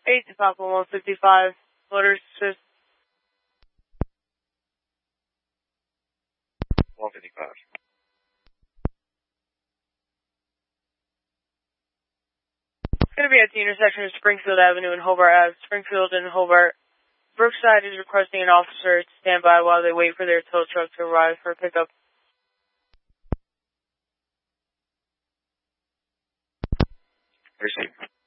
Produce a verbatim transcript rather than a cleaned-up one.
eight to Papa one fifty-five, motor assist. one fifty-five. It's going to be at the intersection of Springfield Avenue and Hobart Ave. Springfield and Hobart. Brookside is requesting an officer to stand by while they wait for their tow truck to arrive for pickup. Received.